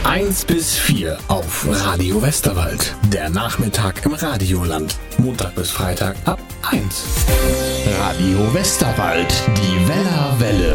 1 bis 4 auf Radio Westerwald. Der Nachmittag im Radioland. Montag bis Freitag ab 1. Radio Westerwald, die Wellerwelle.